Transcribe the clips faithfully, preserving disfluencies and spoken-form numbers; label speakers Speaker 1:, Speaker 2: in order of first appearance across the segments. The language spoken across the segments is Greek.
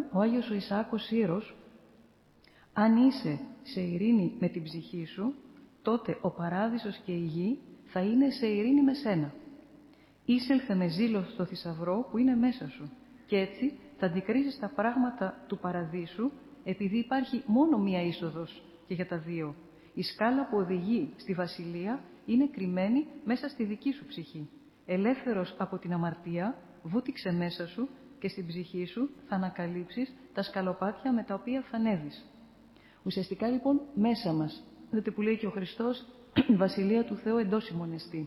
Speaker 1: ο Άγιος ο Ισαάκος Σύρος, αν είσαι σε ειρήνη με την ψυχή σου, τότε ο παράδεισος και η γη θα είναι σε ειρήνη με σένα. Είσελθε με ζήλο στο θησαυρό που είναι μέσα σου και έτσι θα αντικρίσεις τα πράγματα του παραδείσου, επειδή υπάρχει μόνο μία είσοδος και για τα δύο. Η σκάλα που οδηγεί στη βασιλεία είναι κρυμμένη μέσα στη δική σου ψυχή. Ελεύθερος από την αμαρτία, βούτυξε μέσα σου και στην ψυχή σου θα ανακαλύψεις τα σκαλοπάτια με τα οποία θα ανέβεις. Ουσιαστικά λοιπόν μέσα μας, δείτε που λέει και ο Χριστός, η βασιλεία του Θεού εντός ημών εστί.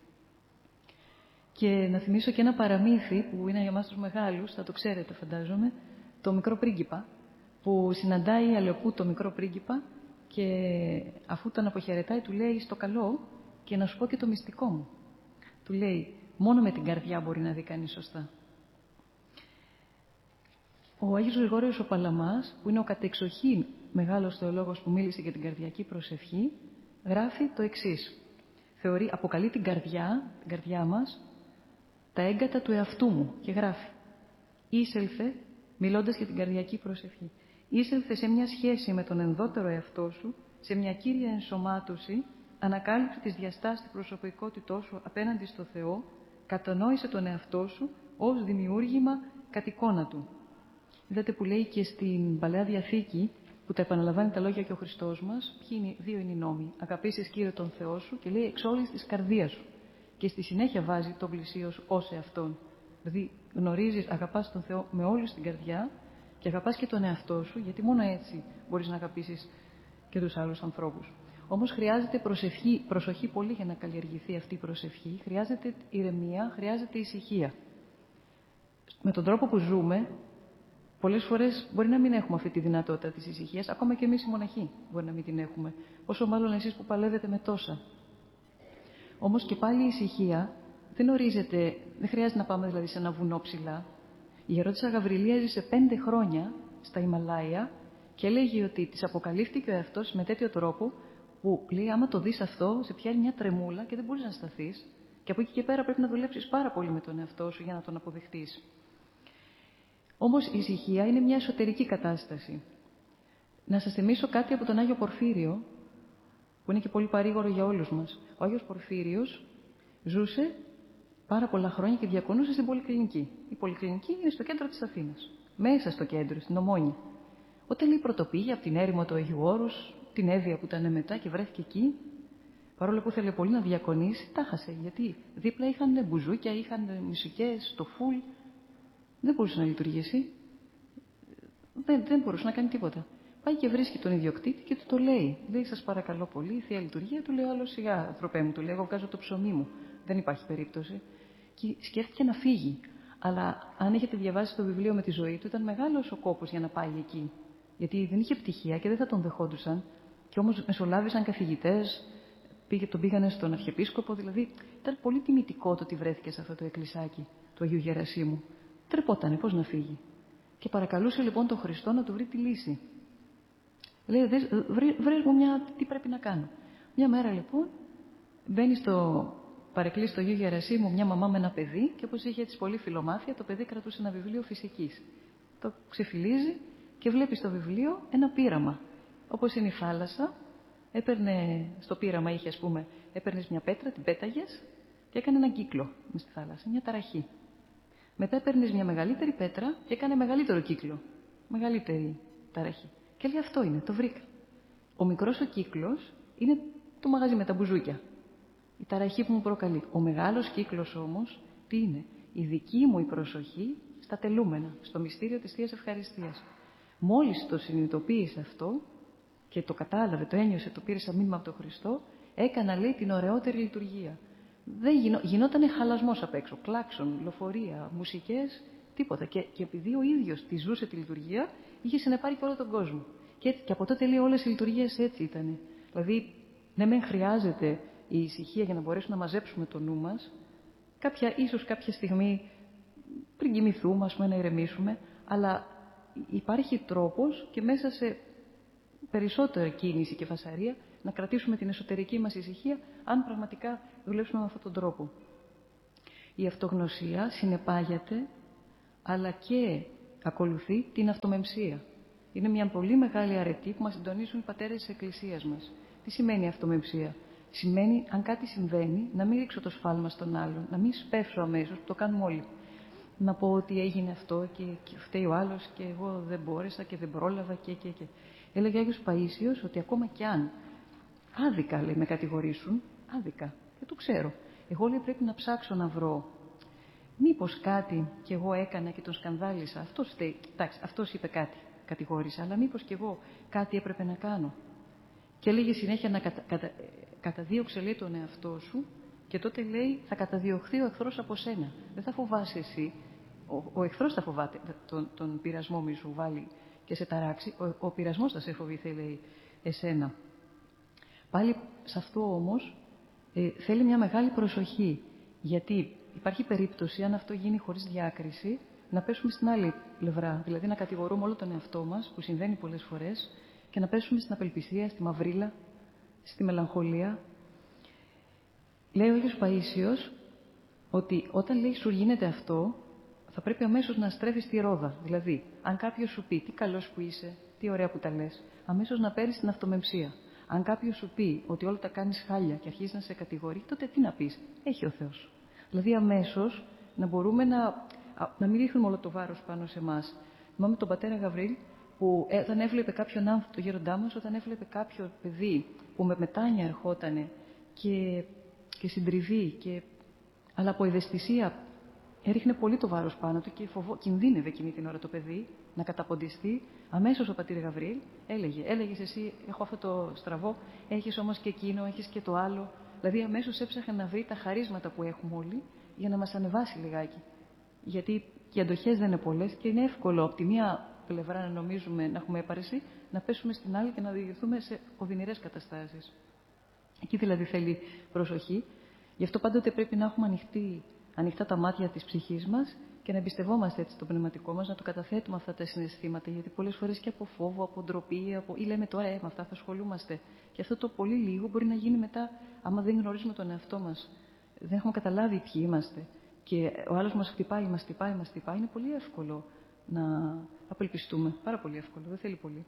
Speaker 1: Και να θυμίσω και ένα παραμύθι που είναι για εμάς τους μεγάλους, θα το ξέρετε φαντάζομαι, το μικρό πρίγκιπα, που συναντάει η Αλεοπού το μικρό πρίγκιπα και αφού τον αποχαιρετάει του λέει στο καλό και να σου πω και το μυστικό μου. Του λέει μόνο με την καρδιά μπορεί να δει κανείς σωστά. Ο Άγιος Γρηγόριος ο Παλαμάς, που είναι ο κατεξοχήν μεγάλος θεολόγος που μίλησε για την καρδιακή προσευχή, γράφει το εξής. Θεωρεί, αποκαλεί την καρδιά, την καρδιά μας, τα έγκατα του εαυτού μου και γράφει. Είσελθε, μιλώντας για την καρδιακή προσευχή, είσελθε σε μια σχέση με τον ενδότερο εαυτό σου, σε μια κύρια ενσωμάτωση, ανακάλυψε τις διαστάσεις της προσωπικότητός σου απέναντι στο Θεό, κατανόησε τον εαυτό σου ως δημιούργημα κατ' εικόνα του. Είδατε που λέει και στην Παλαιά Διαθήκη, που τα επαναλαμβάνει τα λόγια και ο Χριστός μας, ποιοι είναι, δύο είναι οι νόμοι. Αγαπήσεις Κύριε τον Θεό σου και λέει εξ όλης της καρδίας σου. Και στη συνέχεια βάζει τον πλησίο σου ως εαυτόν. Δηλαδή γνωρίζεις, αγαπάς τον Θεό με όλη την καρδιά και αγαπάς και τον εαυτό σου, γιατί μόνο έτσι μπορείς να αγαπήσεις και τους άλλους ανθρώπους. Όμως χρειάζεται προσευχή, προσοχή πολύ για να καλλιεργηθεί αυτή η προσευχή. Χρειάζεται ηρεμία, χρειάζεται ησυχία. Με τον τρόπο που ζούμε, πολλές φορές μπορεί να μην έχουμε αυτή τη δυνατότητα της ησυχίας, ακόμα και εμείς οι μοναχοί μπορεί να μην την έχουμε. Όσο μάλλον εσείς που παλεύετε με τόσα. Όμως και πάλι η ησυχία δεν ορίζεται, δεν χρειάζεται να πάμε δηλαδή σε ένα βουνό ψηλά. Η Γερόντισσα Γαβριλία έζησε πέντε χρόνια στα Ιμαλάια και έλεγε ότι της αποκαλύφθηκε ο εαυτός με τέτοιο τρόπο που λέει άμα το δεις αυτό σε πιάνει μια τρεμούλα και δεν μπορείς να σταθείς και από εκεί και πέρα πρέπει να δουλέψεις πάρα πολύ με τον εαυτό σου για να τον αποδεχτείς. Όμως η ησυχία είναι μια εσωτερική κατάσταση. Να σας θυμίσω κάτι από τον Άγιο Πορφύριο, που είναι και πολύ παρήγορο για όλους μας. Ο Άγιος Πορφύριος ζούσε πάρα πολλά χρόνια και διακονούσε στην Πολυκλινική. Η Πολυκλινική είναι στο κέντρο της Αθήνας. Μέσα στο κέντρο, στην Ομόνια. Όταν λέει πρωτοπήγε από την έρημο του Αγίου Όρους, την Εύβοια που ήταν μετά και βρέθηκε εκεί, παρόλο που ήθελε πολύ να διακονήσει, τα χάσε. Γιατί δίπλα είχαν μπουζούκια, είχαν μουσικές, το φουλ. Δεν μπορούσε να λειτουργήσει. Δεν, δεν μπορούσε να κάνει τίποτα. Πάει και βρίσκει τον ιδιοκτήτη και του το λέει. Λέει, σας παρακαλώ πολύ, η θεία λειτουργία. Του λέει, άλλο σιγά, ανθρωπέ μου, του λέει, εγώ βγάζω το ψωμί μου. Δεν υπάρχει περίπτωση. Και σκέφτηκε να φύγει. Αλλά αν έχετε διαβάσει το βιβλίο με τη ζωή του, ήταν μεγάλος ο κόπος για να πάει εκεί. Γιατί δεν είχε πτυχία και δεν θα τον δεχόντουσαν. Και όμως μεσολάβησαν καθηγητές, πήγε, τον πήγανε στον Αρχιεπίσκοπο. Δηλαδή ήταν πολύ τιμητικό το ότι βρέθηκε σε αυτό το εκκλησάκι του Αγίου Γερασίμου. Τρεπότανε, πώς να φύγει. Και παρακαλούσε λοιπόν τον Χριστό να του βρει τη λύση. Λέει, βρες μου μια, τι πρέπει να κάνω. Μια μέρα λοιπόν μπαίνει στο παρεκκλήσι του Αγίου Γερασίμου μια μαμά με ένα παιδί και όπως είχε έτσι πολύ φιλομάθεια, το παιδί κρατούσε ένα βιβλίο φυσικής. Το ξεφυλίζει και βλέπει στο βιβλίο ένα πείραμα. Όπως είναι η θάλασσα, έπαιρνε, στο πείραμα είχε ας πούμε, έπαιρνες μια πέτρα, την πέταγες και έκανε έναν κύκλο μες στη θάλασσα, μια ταραχή. Μετά έπαιρνες μια μεγαλύτερη πέτρα και έκανε μεγαλύτερο κύκλο, μεγαλύτερη ταραχή. Και λέει αυτό είναι, το βρήκα. Ο μικρός ο κύκλος είναι το μαγαζί με τα μπουζούκια. Η ταραχή που μου προκαλεί. Ο μεγάλος κύκλος όμως, τι είναι? Η δική μου η προσοχή στα τελούμενα, στο μυστήριο της Θείας Ευχαριστίας. Μόλις το συνειδητοποίησε αυτό και το κατάλαβε, το ένιωσε, το πήρε σαν μήνυμα από τον Χριστό, έκανα λέει την ωραιότερη λειτουργία. Δεν γινό, γινότανε χαλασμός απ' έξω, κλάξον, λεωφορεία, μουσικές, τίποτα. Και, και επειδή ο ίδιος τη ζούσε τη λειτουργία, είχε συνεπάρει και όλο τον κόσμο. Και, έτσι, και από τότε λέει όλες οι λειτουργίες έτσι ήταν. Δηλαδή, ναι μεν χρειάζεται η ησυχία για να μπορέσουμε να μαζέψουμε το νου μας, κάποια, ίσως κάποια στιγμή πριν κοιμηθούμε, ας πούμε, να ηρεμήσουμε, αλλά υπάρχει τρόπος και μέσα σε περισσότερη κίνηση και φασαρία να κρατήσουμε την εσωτερική μας ησυχία, αν πραγματικά δουλέψουμε με αυτόν τον τρόπο. Η αυτογνωσία συνεπάγεται, αλλά και ακολουθεί την αυτομεμψία. Είναι μια πολύ μεγάλη αρετή που μας συντονίζουν οι πατέρες της Εκκλησίας μας. Τι σημαίνει αυτομεμψία? Σημαίνει, αν κάτι συμβαίνει, να μην ρίξω το σφάλμα στον άλλον, να μην σπεύσω αμέσως, που το κάνουμε όλοι. Να πω ότι έγινε αυτό και, και φταίει ο άλλος και εγώ δεν μπόρεσα και δεν πρόλαβα και και και. Έλεγε ο Άγιος Παΐσιος ότι ακόμα κι αν άδικα, λέει, με κατηγορήσουν, άδικα, δεν το ξέρω. Εγώ, λέει, πρέπει να ψάξω να βρω μήπως κάτι κι εγώ έκανα και τον σκανδάλισα. Αυτός, φταίει, κοιτάξτε, αυτός είπε κάτι, κατηγόρησα, αλλά μήπως κι εγώ κάτι έπρεπε να κάνω. Και έλεγε συνέχεια να κατα, κατα, καταδίωξε, λέει, τον εαυτό σου και τότε, λέει, θα καταδιωχθεί ο εχθρός από σένα. Δεν θα φοβάσαι εσύ. Ο, ο εχθρός θα φοβάται τον, τον πειρασμό μη σου βάλει και σε ταράξει. Ο, ο πειρασμός θα σε φοβηθεί, λέει, εσένα. Πάλι σε αυτό όμως ε, θέλει μια μεγάλη προσοχή. Γιατί υπάρχει περίπτωση, αν αυτό γίνει χωρίς διάκριση, να πέσουμε στην άλλη πλευρά. Δηλαδή να κατηγορούμε όλο τον εαυτό μας, που συμβαίνει πολλές φορές, και να πέσουμε στην απελπισία, στη μαυρίλα, στη μελαγχολία. Λέει ο Άγιος Παΐσιος ότι όταν, λέει, σου γίνεται αυτό, θα πρέπει αμέσως να στρέφεις τη ρόδα. Δηλαδή, αν κάποιος σου πει τι καλός που είσαι, τι ωραία που τα λες, αμέσως να παίρνεις την αυτομεμψία. Αν κάποιος σου πει ότι όλα τα κάνεις χάλια και αρχίζει να σε κατηγορεί, τότε τι να πεις? Έχει ο Θεός. Δηλαδή, αμέσως να μπορούμε να, να μην ρίχνουμε όλο το βάρος πάνω σε εμάς. Θυμάμαι τον πατέρα Γαβρίλ, που όταν έβλεπε κάποιον άνθρωπο, το γέροντά μας, όταν έβλεπε κάποιο παιδί που με μετάνοια ερχότανε και, και συντριβή, και, αλλά από ευαισθησία έριχνε πολύ το βάρος πάνω του και φοβό, κινδύνευε εκείνη την ώρα το παιδί να καταποντιστεί, αμέσως ο πατήρ Γαβρίλ έλεγε, έλεγες εσύ, έχω αυτό το στραβό, έχεις όμως και εκείνο, έχεις και το άλλο. Δηλαδή αμέσως έψαχνε να βρει τα χαρίσματα που έχουμε όλοι για να μας ανεβάσει λιγάκι. Γιατί οι αντοχές δεν είναι πολλές και είναι εύκολο από τη μία πλευρά να νομίζουμε να έχουμε έπαρση, να πέσουμε στην άλλη και να διηγηθούμε σε οδυνηρές καταστάσεις. Εκεί δηλαδή θέλει προσοχή. Γι' αυτό πάντοτε πρέπει να έχουμε ανοιχτή, ανοιχτά τα μάτια της ψυχής μας και να εμπιστευόμαστε έτσι το πνευματικό μας, να το καταθέτουμε αυτά τα συναισθήματα. Γιατί πολλές φορές και από φόβο, από ντροπή, από... ή λέμε τώρα, ε, με αυτά θα ασχολούμαστε. Και αυτό το πολύ λίγο μπορεί να γίνει μετά, άμα δεν γνωρίζουμε τον εαυτό μας. Δεν έχουμε καταλάβει ποιοι είμαστε. Και ο άλλος μας χτυπάει, μας χτυπάει, μας χτυπάει. Είναι πολύ εύκολο να απελπιστούμε. Πάρα πολύ εύκολο, δεν θέλει πολύ.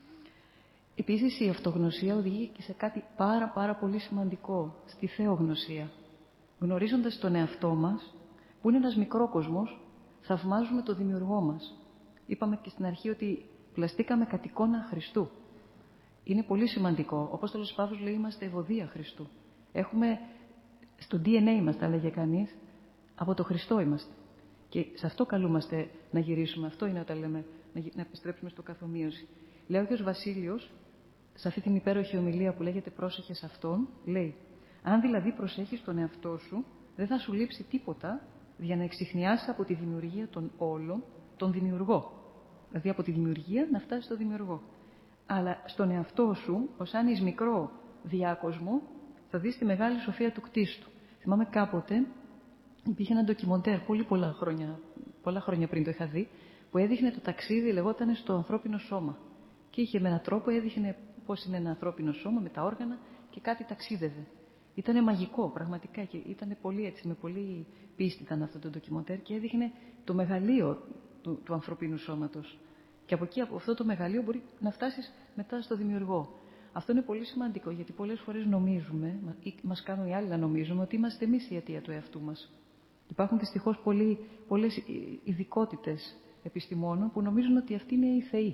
Speaker 1: Επίσης, η αυτογνωσία οδηγεί και σε κάτι πάρα πάρα πολύ σημαντικό, στη θεογνωσία. Γνωρίζοντας τον εαυτό μας, που είναι ένας μικρόκοσμος, θαυμάζουμε τον δημιουργό μας. Είπαμε και στην αρχή ότι πλαστήκαμε κατ' εικόνα Χριστού. Είναι πολύ σημαντικό. Ο Απόστολος Παύλος λέει, είμαστε ευωδία Χριστού. Έχουμε, στο ντι εν έι μας, τα λέγε κανείς, από το Χριστό είμαστε. Και σε αυτό καλούμαστε να γυρίσουμε. Αυτό είναι όταν λέμε να επιστρέψουμε στο καθομοίωση. Λέει ο Άγιος Βασίλειος, σε αυτή την υπέροχη ομιλία που λέγεται «Πρόσεχε σε αυτόν», λέει, αν δηλαδή προσέχεις τον εαυτό σου, δεν θα σου λείψει τίποτα για να εξιχνιάσεις από τη δημιουργία των όλων τον δημιουργό. Δηλαδή από τη δημιουργία να φτάσεις στο δημιουργό. Αλλά στον εαυτό σου, ως αν εις μικρό διάκοσμο, θα δεις τη μεγάλη σοφία του κτίστου. Θυμάμαι κάποτε, υπήρχε ένα ντοκιμοντέρ πολύ πολλά χρόνια, πολλά χρόνια πριν το είχα δει, που έδειχνε το ταξίδι, λεγόταν στο ανθρώπινο σώμα. Και είχε με έναν τρόπο, έδειχνε πώς είναι ένα ανθρώπινο σώμα με τα όργανα και κάτι ταξίδευε. Ήτανε μαγικό, πραγματικά, και ήταν πολύ έτσι, με πολύ πίστη ήταν αυτό το ντοκιμοντέρ και έδειχνε το μεγαλείο του, του ανθρωπίνου σώματος. Και από εκεί, από αυτό το μεγαλείο, μπορεί να φτάσεις μετά στο δημιουργό. Αυτό είναι πολύ σημαντικό, γιατί πολλές φορές νομίζουμε, ή μας κάνουν οι άλλοι να νομίζουμε, ότι είμαστε εμείς η αιτία του εαυτού μας. Υπάρχουν δυστυχώς πολλές ειδικότητες επιστημόνων που νομίζουν ότι αυτοί είναι οι θεοί.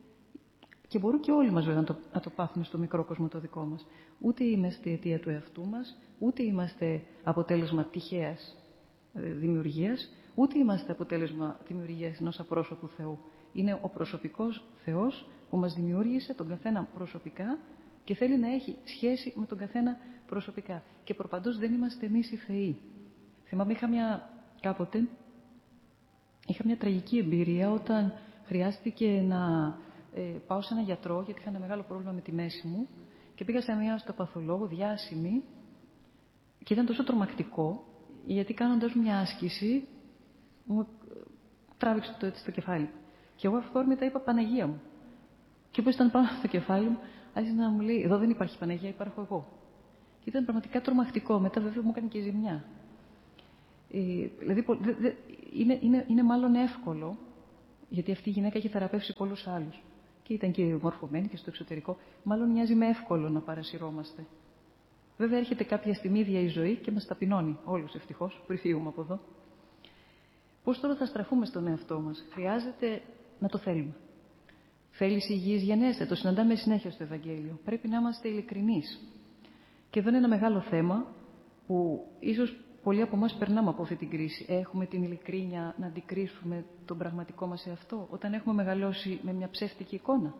Speaker 1: Και μπορούν και όλοι μας βέβαια να το, να το πάθουμε στο μικρό κόσμο το δικό μας. Ούτε είμαστε η αιτία του εαυτού μας, ούτε είμαστε αποτέλεσμα τυχαίας δημιουργίας, ούτε είμαστε αποτέλεσμα δημιουργίας ενός απρόσωπου Θεού. Είναι ο προσωπικός Θεός που μας δημιούργησε τον καθένα προσωπικά και θέλει να έχει σχέση με τον καθένα προσωπικά. Και προπαντός δεν είμαστε εμείς οι θεοί. Θυμάμαι, είχα μια, κάποτε, είχα μια τραγική εμπειρία όταν χρειάστηκε να ε, πάω σε έναν γιατρό, γιατί είχα ένα μεγάλο πρόβλημα με τη μέση μου και πήγα σε μια οστεοπαθολόγο διάσημη και ήταν τόσο τρομακτικό, γιατί κάνοντας μια άσκηση μου τράβηξε το έτσι στο κεφάλι. Και εγώ αυθόρμητα είπα Παναγία μου. Και όπως ήταν πάνω στο κεφάλι μου, άρχισε να μου λέει: εδώ δεν υπάρχει Παναγία, υπάρχω εγώ. Και ήταν πραγματικά τρομακτικό. Μετά, βέβαια, μου έκανε και ζημιά. Ε, δηλαδή, δε, δε, είναι, είναι, είναι μάλλον εύκολο γιατί αυτή η γυναίκα έχει θεραπεύσει πολλούς άλλους. Και ήταν και μορφωμένη και στο εξωτερικό. Μάλλον μοιάζει με εύκολο να παρασυρώμαστε. Βέβαια, έρχεται κάποια στιγμή η ίδια η ζωή και μας ταπεινώνει όλους ευτυχώς, πριν φύγουμε από εδώ. Πώς τώρα θα στραφούμε στον εαυτό μας? Χρειάζεται να το θέλουμε. Θέληση υγιής γενέστε, το συναντάμε συνέχεια στο Ευαγγέλιο. Πρέπει να είμαστε ειλικρινείς. Και εδώ είναι ένα μεγάλο θέμα που ίσως πολλοί από εμάς περνάμε από αυτή την κρίση. Έχουμε την ειλικρίνεια να αντικρίσουμε τον πραγματικό μας εαυτό όταν έχουμε μεγαλώσει με μια ψεύτικη εικόνα?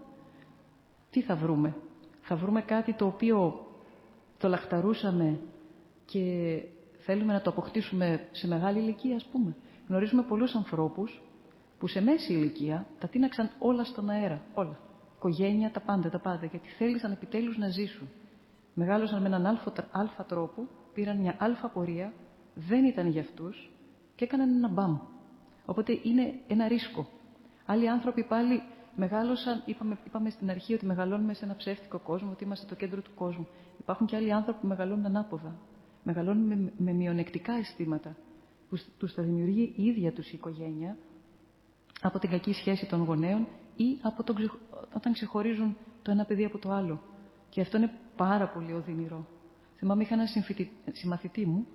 Speaker 1: Τι θα βρούμε? Θα βρούμε κάτι το οποίο το λαχταρούσαμε και θέλουμε να το αποκτήσουμε σε μεγάλη ηλικία, ας πούμε? Γνωρίζουμε πολλούς ανθρώπους που σε μέση ηλικία τα τίναξαν όλα στον αέρα. Όλα. Οικογένεια, τα πάντα, τα πάντα. Γιατί θέλησαν επιτέλους να ζήσουν. Μεγάλωσαν με έναν αλφα τρόπο, πήραν μια αλφα πορεία, δεν ήταν για αυτούς και έκαναν ένα μπαμ. Οπότε είναι ένα ρίσκο. Άλλοι άνθρωποι πάλι μεγάλωσαν, είπαμε, είπαμε στην αρχή ότι μεγαλώνουμε σε ένα ψεύτικο κόσμο, ότι είμαστε το κέντρο του κόσμου. Υπάρχουν και άλλοι άνθρωποι που μεγαλώνουν ανάποδα. Μεγαλώνουν με, με μειονεκτικά αισθήματα, που τους τα δημιουργεί η ίδια τους η οικογένεια, από την κακή σχέση των γονέων ή από τον ξε... όταν ξεχωρίζουν το ένα παιδί από το άλλο. Και αυτό είναι πάρα πολύ οδυνηρό. Θυμάμαι, είχα ένα συμφοιτη... συμμαθητή μου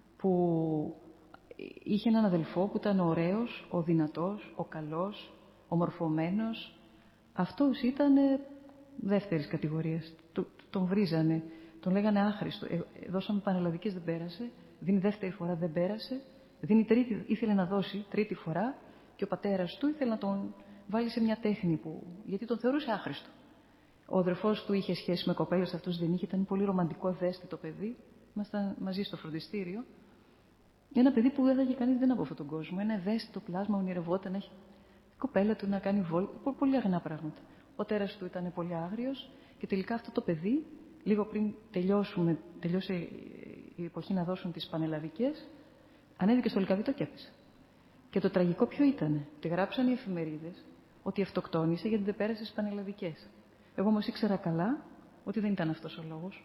Speaker 1: που είχε έναν αδελφό που ήταν ωραίος, ο δυνατός, ο καλός, ο μορφωμένος. Αυτός ήταν δεύτερης κατηγορίας. Τον βρίζανε, τον λέγανε άχρηστο. Ε, δώσαμε πανελλαδικές, δεν πέρασε. Δίνει δεύτερη φορά, δεν πέρασε. Δίνει τρίτη, ήθελε να δώσει τρίτη φορά και ο πατέρας του ήθελε να τον βάλει σε μια τέχνη που... γιατί τον θεωρούσε άχρηστο. Ο αδερφός του είχε σχέση με κοπέλες, αυτός δεν είχε, ήταν πολύ ρομαντικό, ευαίσθητο παιδί. Ήμασταν μαζί στο φροντιστήριο. Ένα παιδί που δεν θα είχε κανείς δεν από αυτόν τον κόσμο. Ένα ευαίσθητο πλάσμα, ονειρευόταν, έχει η κοπέλα του να κάνει βόλτα. Πολύ αγνά πράγματα. Ο πατέρας του ήταν πολύ άγριος και τελικά αυτό το παιδί, λίγο πριν τελειώσουμε, τελειώσει η εποχή να δώσουν τις πανελλαδικές, ανέβηκε στο Λυκαβήτο και έπεσε. Και το τραγικό ποιο ήτανε? Ότι γράψαν οι εφημερίδες ότι αυτοκτόνησε γιατί δεν πέρασε στις πανελλαδικές. Εγώ όμως ήξερα καλά ότι δεν ήταν αυτός ο λόγος.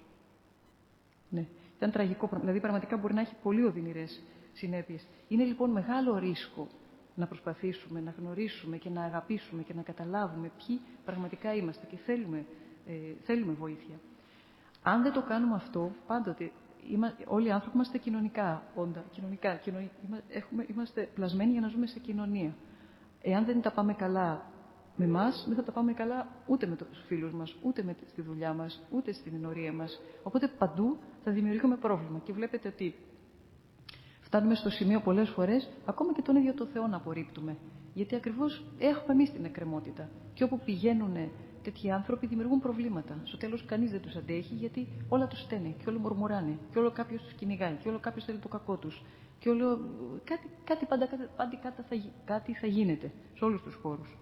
Speaker 1: Ναι, ήταν τραγικό. Δηλαδή, πραγματικά μπορεί να έχει πολύ οδυνηρές συνέπειες. Είναι λοιπόν μεγάλο ρίσκο να προσπαθήσουμε να γνωρίσουμε και να αγαπήσουμε και να καταλάβουμε ποιοι πραγματικά είμαστε και θέλουμε, ε, θέλουμε βοήθεια. Αν δεν το κάνουμε αυτό, πάντοτε είμα, όλοι οι άνθρωποι είμαστε κοινωνικά όντα. Κοινωνικά, κοινωνικά, έχουμε, είμαστε πλασμένοι για να ζούμε σε κοινωνία. Εάν δεν τα πάμε καλά με εμάς, δεν θα τα πάμε καλά ούτε με τους φίλους μας, ούτε με στη δουλειά μας, ούτε στην ενορία μας. Οπότε παντού θα δημιουργούμε πρόβλημα. Και βλέπετε ότι φτάνουμε στο σημείο πολλές φορές, ακόμα και τον ίδιο το Θεό να απορρίπτουμε. Γιατί ακριβώς έχουμε εμείς την εκκρεμότητα. Και όπου πηγαίνουν τέτοιοι άνθρωποι δημιουργούν προβλήματα. Στο τέλος κανείς δεν τους αντέχει, γιατί όλα τους στένε και όλο μουρμουράνε. Και όλο κάποιος τους κυνηγάει. Και όλο κάποιος θέλει το κακό τους. Και όλο κάτι, κάτι, πάντα, πάντα, πάντα κάτι, θα, κάτι θα γίνεται σε όλους τους χώρους.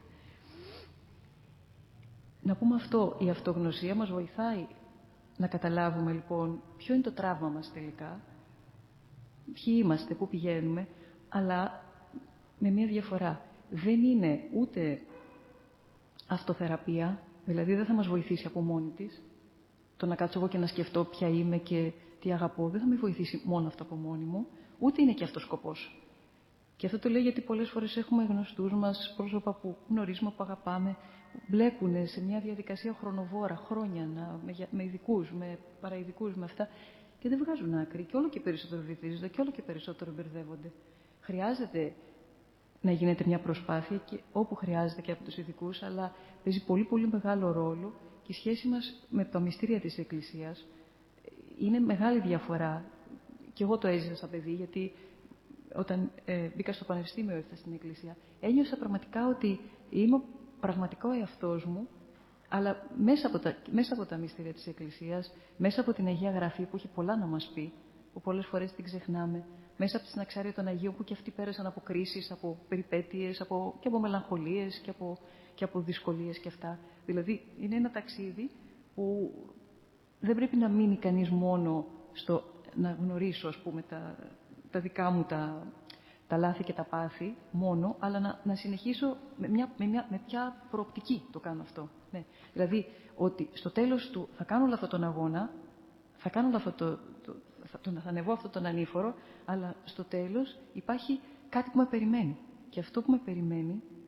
Speaker 1: Να πούμε αυτό, η αυτογνωσία μας βοηθάει να καταλάβουμε λοιπόν ποιο είναι το τραύμα μας τελικά, ποιοι είμαστε, πού πηγαίνουμε, αλλά με μια διαφορά. Δεν είναι ούτε αυτοθεραπεία, δηλαδή δεν θα μας βοηθήσει από μόνη της, το να κάτσω εγώ και να σκεφτώ ποια είμαι και τι αγαπώ, δεν θα με βοηθήσει μόνο αυτό από μόνη μου, ούτε είναι και αυτός σκοπός. Και αυτό το λέω γιατί πολλές φορές έχουμε γνωστούς μας, πρόσωπα που γνωρίζουμε, που αγαπάμε, μπλέκουν σε μια διαδικασία χρονοβόρα, χρόνια, να, με, με ειδικούς, με παραειδικούς, με αυτά, και δεν βγάζουν άκρη και όλο και περισσότερο βυθίζονται και όλο και περισσότερο μπερδεύονται. Χρειάζεται να γίνεται μια προσπάθεια και όπου χρειάζεται και από τους ειδικούς, αλλά παίζει πολύ πολύ μεγάλο ρόλο και η σχέση μας με τα μυστήρια της Εκκλησίας είναι μεγάλη διαφορά. Και εγώ το έζησα σαν παιδί, γιατί όταν ε, μπήκα στο πανεπιστήμιο, ήρθα στην Εκκλησία, ένιωσα πραγματικά ότι είμαι ο πραγματικό εαυτός μου, αλλά μέσα από, τα, μέσα από τα μυστήρια της Εκκλησίας, μέσα από την Αγία Γραφή που έχει πολλά να μας πει, που πολλές φορές την ξεχνάμε, μέσα από τη συναξάρια των Αγίων που και αυτοί πέρασαν από κρίσεις, από περιπέτειες, από, και από μελαγχολίες και από, και από δυσκολίες και αυτά. Δηλαδή είναι ένα ταξίδι που δεν πρέπει να μείνει κανείς μόνο στο να γνωρίσω, ας πούμε, τα, τα δικά μου τα, τα λάθη και τα πάθη μόνο, αλλά να, να συνεχίσω με, μια, με, μια, με ποια προοπτική το κάνω αυτό. Ναι. Δηλαδή ότι στο τέλος του θα κάνω όλο αυτόν τον αγώνα, θα κάνω όλο αυτό το, το, θα, το, θα ανεβώ αυτόν τον ανήφορο, αλλά στο τέλος υπάρχει κάτι που με περιμένει. Και αυτό που με περιμένει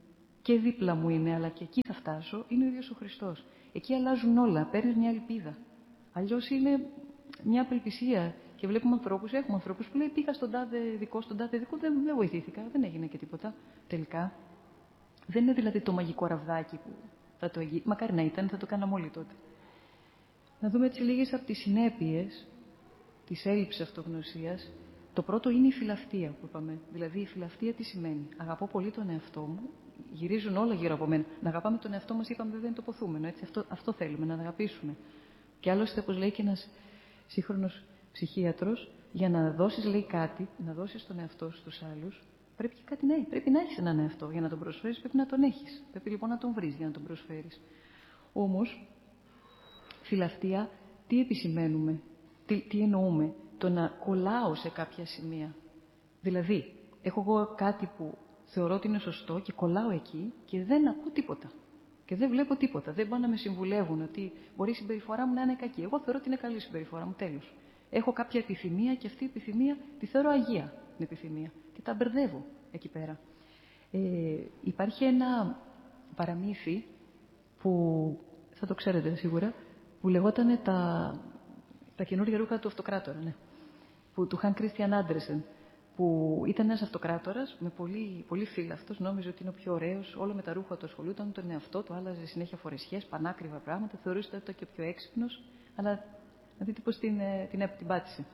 Speaker 1: και δίπλα μου είναι, αλλά και εκεί θα φτάσω, είναι ο ίδιος ο Χριστός. Εκεί αλλάζουν όλα, παίρνεις μια ελπίδα. Αλλιώς είναι μια απελπισία. Και βλέπουμε ανθρώπους, έχουμε ανθρώπους που λέει πήγα στον τάδε δικό, στον τάδε δικό, δεν, δεν βοηθήθηκα, δεν έγινε και τίποτα τελικά. Δεν είναι δηλαδή το μαγικό ραβδάκι που θα το εγγύει. Μακάρι να ήταν, θα το κάναμε όλοι τότε. Να δούμε έτσι λίγες από τις συνέπειες της έλλειψης αυτογνωσίας. Το πρώτο είναι η φιλαυτία που είπαμε. Δηλαδή η φιλαυτία τι σημαίνει? Αγαπώ πολύ τον εαυτό μου, γυρίζουν όλα γύρω από μένα. Να αγαπάμε τον εαυτό μας, είπαμε, δεν είναι τοποθούμενο. Έτσι, αυτό, αυτό θέλουμε, να αγαπήσουμε. Και άλλωστε, όπως λέει και ένας σύγχρονος ψυχίατρος, για να δώσεις, λέει, κάτι, να δώσεις τον εαυτό στους άλλους, πρέπει και κάτι να έχει. Πρέπει να έχεις έναν εαυτό. Για να τον προσφέρεις, πρέπει να τον έχεις. Πρέπει λοιπόν να τον βρεις για να τον προσφέρεις. Όμως, φιλαυτία, τι επισημαίνουμε, τι, τι εννοούμε? Το να κολλάω σε κάποια σημεία. Δηλαδή, έχω εγώ κάτι που θεωρώ ότι είναι σωστό και κολλάω εκεί και δεν ακούω τίποτα. Και δεν βλέπω τίποτα. Δεν πάνε να με συμβουλεύουν ότι μπορεί η συμπεριφορά μου να είναι κακή. Εγώ θεωρώ ότι είναι καλή η συμπεριφορά μου. Τέλος. Έχω κάποια επιθυμία και αυτή η επιθυμία τη θεωρώ αγία την επιθυμία. Και τα μπερδεύω εκεί πέρα. Ε, υπάρχει ένα παραμύθι που θα το ξέρετε σίγουρα, που λεγόταν τα, τα καινούργια ρούχα του αυτοκράτορα. Ναι. Που, του Χαν Κρίστιαν Άντερσεν, που ήταν ένας αυτοκράτορας με πολύ, πολύ φύλαυτος, νόμιζε ότι είναι ο πιο ωραίος, όλο με τα ρούχα του ασχολούταν, τον εαυτό του, άλλαζε συνέχεια φορεσιές, πανάκριβα πράγματα, θεωρούσε ότι ήταν και ο πιο έξυπνος, αλλά να δείτε πώς την, την, την πάτησε.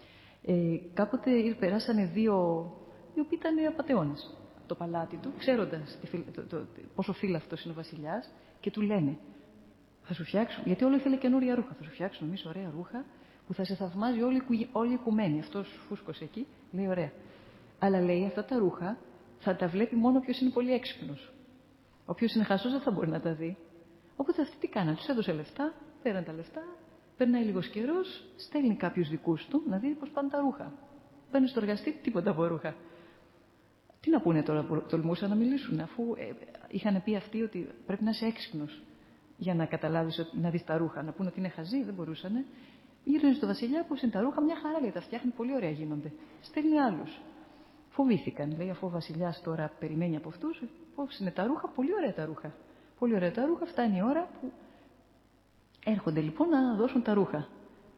Speaker 1: Ε, κάποτε περάσανε δύο, οι οποίοι ήταν απατεώνες από το παλάτι του, ξέροντας τη, το, το, το, πόσο φύλαυτος είναι ο βασιλιάς, και του λένε, θα σου φτιάξουμε, γιατί όλο ήθελε καινούρια ρούχα, θα σου φτιάξουμε εμείς ωραία ρούχα, που θα σε θαυμάζει όλη, όλη η οικουμένη. Αυτός φούσκωσε εκεί, λέει ωραία. Αλλά λέει αυτά τα ρούχα θα τα βλέπει μόνο όποιος είναι πολύ έξυπνος. Όποιος είναι χασός δεν θα μπορεί να τα δει. Οπότε αυτοί τι κάνανε, τους έδωσε λεφτά, πέραν τα λεφτά, περνάει λίγος καιρός, στέλνει κάποιους δικούς του να δει πώς πάνε τα ρούχα. Παίρνει στο εργαστή, τίποτα από ρούχα. Τι να πούνε τώρα, τολμούσαν να μιλήσουν, αφού ε, είχαν πει αυτοί ότι πρέπει να είσαι έξυπνος για να καταλάβεις, να δεις τα ρούχα. Να πούνε ότι είναι χαζοί, δεν μπορούσανε. Γύρω στο βασιλιά, πώς είναι τα ρούχα, μια χαρά λέει, τα φτιάχνει, πολύ ωραία γίνονται. Στέλνει άλλους. Φοβήθηκαν, λέει, αφού ο βασιλιάς τώρα περιμένει από αυτούς, πώς είναι τα ρούχα, πολύ ωραία τα ρούχα. Πολύ ωραία τα ρούχα, φτάνει η ώρα που έρχονται λοιπόν να δώσουν τα ρούχα.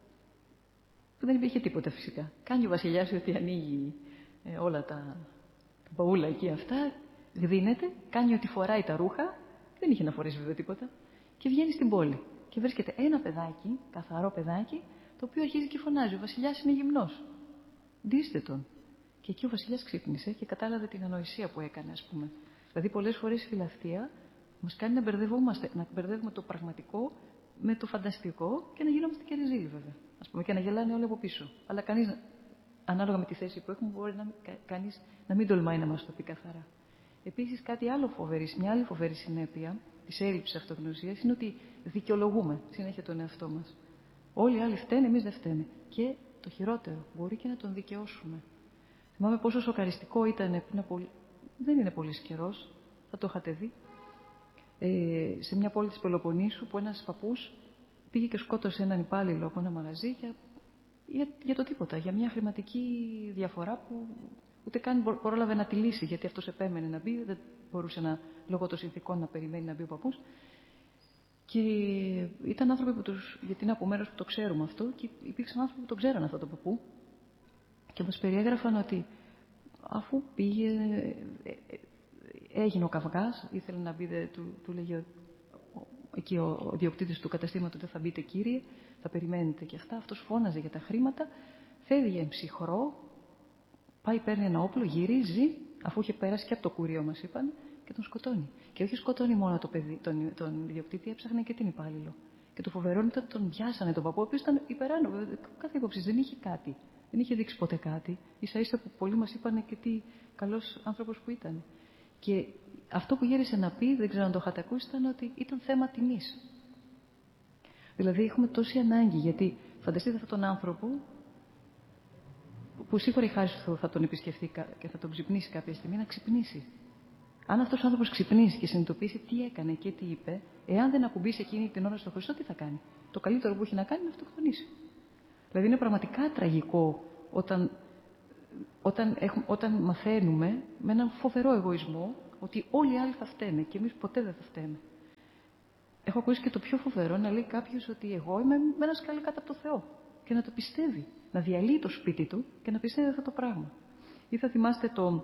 Speaker 1: Που δεν υπήρχε τίποτα φυσικά. Κάνει ο βασιλιάς ότι ανοίγει ε, όλα τα, τα παούλα εκεί αυτά, γδίνεται, κάνει ότι φοράει τα ρούχα, δεν είχε να φορέσει βέβαια τίποτα, και βγαίνει στην πόλη. Και βρίσκεται ένα παιδάκι, καθαρό παιδάκι, το οποίο αρχίζει και φωνάζει. Ο βασιλιάς είναι γυμνός. Ντύστε τον. Και εκεί ο βασιλιάς ξύπνησε και κατάλαβε την ανοησία που έκανε, ας πούμε. Δηλαδή, πολλές φορές η φιλαυτία μας κάνει να μπερδευόμαστε, να μπερδεύουμε το πραγματικό με το φανταστικό και να γινόμαστε και ριζίλοι, βέβαια. Ας πούμε, και να γελάνε όλοι από πίσω. Αλλά κανείς, ανάλογα με τη θέση που έχουμε, μπορεί να, κανείς να μην τολμάει να μας το πει καθαρά. Επίσης, κάτι άλλο φοβερή, μια άλλη φοβερή συνέπεια της έλλειψης αυτογνωσίας είναι ότι δικαιολογούμε συνέχεια τον εαυτό μας. Όλοι οι άλλοι φταίνε, εμείς δεν φταίνε. Και το χειρότερο, μπορεί και να τον δικαιώσουμε. Θυμάμαι πόσο σοκαριστικό ήταν πριν από. Δεν είναι πολύ καιρός, θα το είχατε δει. Ε, σε μια πόλη της Πελοποννήσου που ένας παππούς πήγε και σκότωσε έναν υπάλληλο από ένα μαγαζί για, για, για το τίποτα, για μια χρηματική διαφορά που ούτε καν πρόλαβε να τη λύσει, γιατί αυτός επέμενε να μπει, δεν μπορούσε να, λόγω των συνθηκών να περιμένει να μπει ο παππούς. Και ήταν άνθρωποι που τους, γιατί είναι από μέρος που το ξέρουμε αυτό, και υπήρξαν άνθρωποι που τον ξέραν αυτό τον παππού και μας περιέγραφαν ότι αφού πήγε, έγινε ο καυγάς, ήθελε να μπει, δε, του, του λέγε εκεί ο, ο διοκτήτης του καταστήματος, δεν θα μπείτε κύριε, θα περιμένετε και αυτά. Αυτός φώναζε για τα χρήματα, φεύγει ψυχρό, πάει, παίρνει ένα όπλο, γυρίζει, αφού είχε περάσει και από το κουρίο, μας είπαν, και τον σκοτώνει. Και όχι σκοτώνει μόνο το παιδί, τον, τον ιδιοκτήτη, έψαχνε και την υπάλληλο. Και το φοβερό είναι ότι τον πιάσανε τον παππού, ο οποίος ήταν υπεράνω, κάθε ύποψη, δεν είχε κάτι. Δεν είχε δείξει ποτέ κάτι. Ίσα ίσα που πολλοί μας είπαν και τι καλός άνθρωπος που ήταν. Και αυτό που γύρισε να πει, δεν ξέρω αν το είχατε ακούσει, ήταν ότι ήταν θέμα τιμής. Δηλαδή έχουμε τόση ανάγκη, γιατί φανταστείτε αυτόν τον άνθρωπο που σίγουρα η χάρη του θα τον επισκεφθεί και θα τον ξυπνήσει κάποια στιγμή, να ξυπνήσει. Αν αυτός ο άνθρωπος ξυπνήσει και συνειδητοποιήσει τι έκανε και τι είπε, εάν δεν ακουμπήσει εκείνη την ώρα στο Χριστό, τι θα κάνει? Το καλύτερο που έχει να κάνει είναι να αυτοκτονήσει. Δηλαδή είναι πραγματικά τραγικό όταν, όταν, έχουμε, όταν μαθαίνουμε με έναν φοβερό εγωισμό ότι όλοι οι άλλοι θα φταίνε και εμείς ποτέ δεν θα φταίνε. Έχω ακούσει και το πιο φοβερό να λέει κάποιος ότι εγώ είμαι με ένα σκάλι κάτω από το Θεό και να το πιστεύει, να διαλύει το σπίτι του και να πιστεύει αυτό το πράγμα. Ή θα θυμάστε το